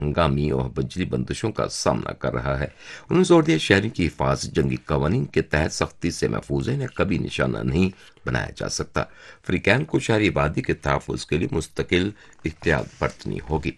ہنگامی اور بجری بندشوں کا سامنا کر رہا ہے۔ انہوں نے زور دیا شہریوں کی حفاظت جنگی قوانین کے تحت سختی سے محفوظ ہے، انہیں کبھی نشانہ نہیں بنایا جا سکتا۔ فریقین کو شہری آبادی کے تحفظ کے لیے مستقل احتیاط برتنی ہوگی۔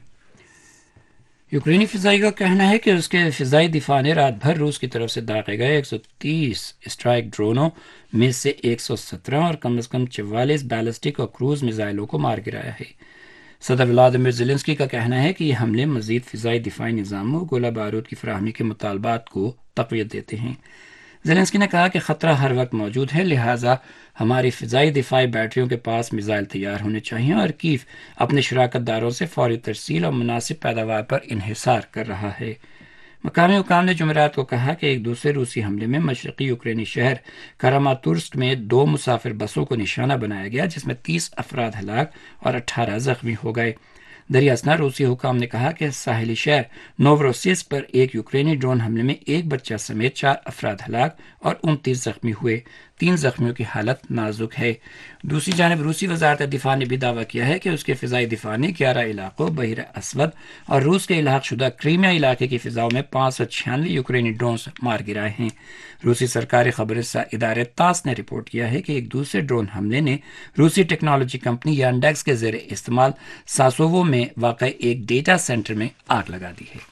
یوکرینی فضائی کا کہنا ہے کہ اس کے فضائی دفاع نے رات بھر روس کی طرف سے داغے گئے 130 اسٹرائک ڈرونوں میں سے 117 اور کم از کم 44 بیلسٹک اور کروز میزائلوں کو مار گرایا ہے۔ صدر ولادیمیر زیلنسکی کا کہنا ہے کہ یہ حملے مزید فضائی دفاعی نظاموں گولہ بارود کی فراہمی کے مطالبات کو تقویت دیتے ہیں۔ زیلنسکی نے کہا کہ خطرہ ہر وقت موجود ہے، لہٰذا ہماری فضائی دفاعی بیٹریوں کے پاس میزائل تیار ہونے چاہئیں، اور کیف اپنے شراکت داروں سے فوری ترسیل اور مناسب پیداوار پر انحصار کر رہا ہے۔ مقامی حکام نے جمعرات کو کہا کہ ایک دوسرے روسی حملے میں مشرقی یوکرینی شہر کراماتورسک میں 2 مسافر بسوں کو نشانہ بنایا گیا، جس میں 30 افراد ہلاک اور 18 زخمی ہو گئے۔ دریا اثنا روسی حکام نے کہا کہ ساحلی شہر نووروسیسک پر ایک یوکرینی ڈرون حملے میں ایک بچہ سمیت 4 افراد ہلاک اور 29 زخمی ہوئے۔ 3 زخمیوں کی حالت نازک ہے۔ دوسری جانب روسی وزارت دفاع نے بھی دعویٰ کیا ہے کہ اس کے فضائی دفاع نے 11 علاقوں، بحیرہ اسود اور روس کے الحاق شدہ کریمیا علاقے کی فضاؤں میں 596 یوکرینی ڈرونز مار گرائے ہیں۔ روسی سرکاری خبر رساں ادارے تاس نے رپورٹ کیا ہے کہ ایک دوسرے ڈرون حملے نے روسی ٹیکنالوجی کمپنی یانڈیکس کے زیر استعمال ساسوو میں واقع ایک ڈیٹا سینٹر میں آگ لگا دی ہے۔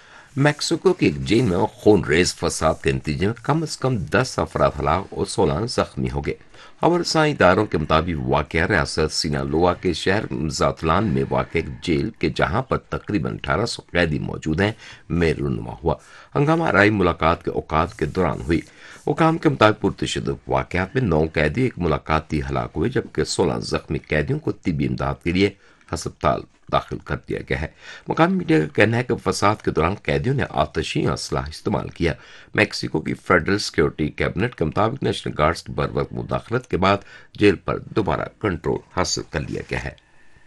میکسیکو کی ایک جیل میں خون ریز فساد کے نتیجے میں کم از کم 10 افراد ہلاک اور 16 زخمی ہو گئے۔ خبر رساں اداروں کے مطابق واقعہ ریاست سینالوا کے شہر زاتلان میں واقع ایک جیل کے جہاں پر تقریباً 1800 قیدی موجود ہیں میں رونما ہوا۔ ہنگامہ رائی ملاقات کے اوقات کے دوران ہوئی۔ حکام کے مطابق پرتشدد واقعات میں 9 قیدی ایک ملاقاتی ہلاک ہوئے، جبکہ 16 زخمی قیدیوں کو طبی امداد کے لیے ہسپتال داخل کر دیا گیا ہے۔ مقامی میڈیا کا کہنا ہے کہ فساد کے دوران قیدیوں نے آتشی اسلحہ استعمال کیا۔ میکسیکو کی فیڈرل سیکورٹی کیبنٹ کے مطابق نیشنل گارڈز کی بروقت مداخلت کے بعد جیل پر دوبارہ کنٹرول حاصل کر لیا گیا ہے۔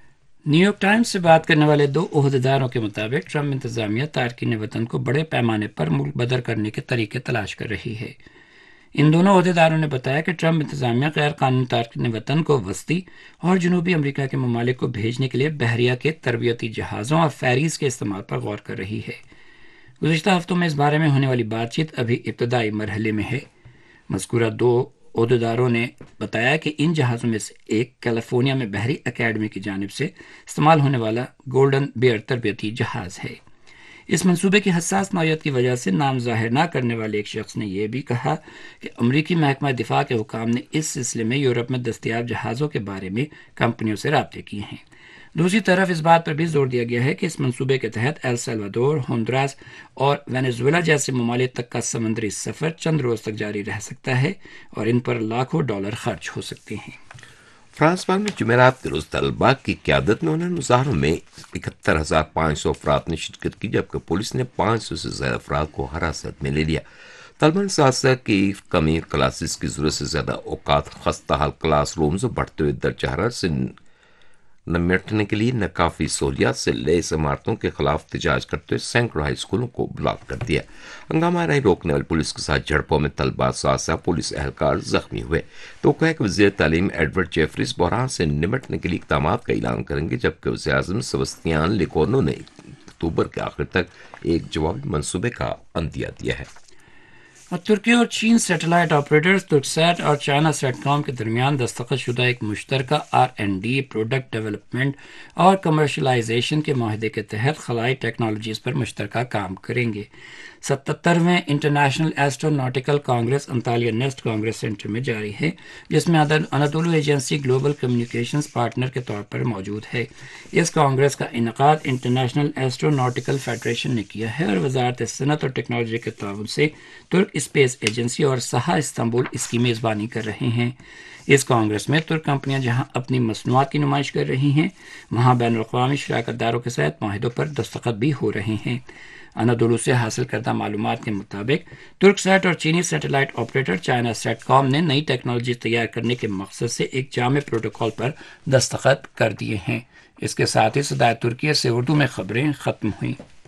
نیو یارک ٹائمز سے بات کرنے والے 2 عہدیداروں کے مطابق ٹرمپ انتظامیہ تارکین وطن کو بڑے پیمانے پر ملک بدر کرنے کے طریقے تلاش کر رہی ہے۔ ان دونوں عہدیداروں نے بتایا کہ ٹرمپ انتظامیہ غیر قانونی تارکین وطن کو وسطی اور جنوبی امریکہ کے ممالک کو بھیجنے کے لیے بحریہ کے تربیتی جہازوں اور فیریز کے استعمال پر غور کر رہی ہے۔ گزشتہ ہفتوں میں اس بارے میں ہونے والی بات چیت ابھی ابتدائی مرحلے میں ہے۔ مذکورہ 2 عہدیداروں نے بتایا کہ ان جہازوں میں سے ایک کیلیفورنیا میں بحری اکیڈمی کی جانب سے استعمال ہونے والا گولڈن بیئر تربیتی جہاز ہے۔ اس منصوبے کی حساس نوعیت کی وجہ سے نام ظاہر نہ کرنے والے ایک شخص نے یہ بھی کہا کہ امریکی محکمہ دفاع کے حکام نے اس سلسلے میں یورپ میں دستیاب جہازوں کے بارے میں کمپنیوں سے رابطے کیے ہیں۔ دوسری طرف اس بات پر بھی زور دیا گیا ہے کہ اس منصوبے کے تحت ایل سلوادور، ہونڈوراس اور وینزویلا جیسے ممالک تک کا سمندری سفر چند روز تک جاری رہ سکتا ہے اور ان پر لاکھوں ڈالر خرچ ہو سکتے ہیں۔ فرانس میں جمعرات کے روز طلباء کی قیادت میں انہوں نے مظاہروں میں 71,500 افراد نے شرکت کی، جبکہ پولیس نے 500 سے زیادہ افراد کو حراست میں لے لیا۔ طلباء نے ساتھ کی کمی کلاسز کی ضرورت سے زیادہ اوقات، خستہ حال کلاس رومز اور بڑھتے ہوئے درجہ حرارت سے نمٹنے کے لیے ناکافی سہولیات سے لیس عمارتوں کے خلاف احتجاج کرتے ہوئے سینکڑوں ہائی اسکولوں کو بلاک کر دیا۔ ہنگامہ رائی روکنے والی پولیس کے ساتھ جھڑپوں میں طلباء ساتھ پولیس اہلکار زخمی ہوئے۔ تو کہا کہ وزیر تعلیم ایڈورڈ جیفریز بحران سے نمٹنے کے لیے اقدامات کا اعلان کریں گے، جبکہ وزیر اعظم سبستیان لیکورنو نے اکتوبر کے آخر تک ایک جوابی منصوبے کا عندیہ دیا ہے۔ اور ترکی اور چین سیٹلائٹ آپریٹرز ترکسیٹ اور چائنا سیٹ کام کے درمیان دستخط شدہ ایک مشترکہ R&D پروڈکٹ ڈیولپمنٹ اور کمرشلائزیشن کے معاہدے کے تحت خلائی ٹیکنالوجیز پر مشترکہ کام کریں گے۔ 77ویں international ایسٹروناٹیکل Congress Antalya nest Congress centre میں جاری ہے، جس میں انادولو ایجنسی گلوبل کمیونیکیشنز پارٹنر کے طور پر موجود ہے۔ اس کانگریس کا انعقاد انٹرنیشنل ایسٹروناٹیکل فیڈریشن نے کیا ہے اور وزارت صنعت اور ٹیکنالوجی کے تعاون سے ترک اسپیس ایجنسی اور سہا استنبول اس کی میزبانی کر رہے ہیں۔ اس کانگریس میں ترک کمپنیاں جہاں اپنی مصنوعات کی نمائش کر رہی ہیں، وہاں بین الاقوامی شراکت داروں کے ساتھ معاہدوں پر دستخط بھی ہو رہے ہیں۔ انادولو سے حاصل کردہ معلومات کے مطابق ترک سیٹ اور چینی سیٹلائٹ آپریٹر چائنا سیٹ کام نے نئی ٹیکنالوجی تیار کرنے کے مقصد سے ایک جامع پروٹوکول پر دستخط کر دیے ہیں۔ اس کے ساتھ ہی صدائے ترکیہ سے اردو میں خبریں ختم ہوئیں۔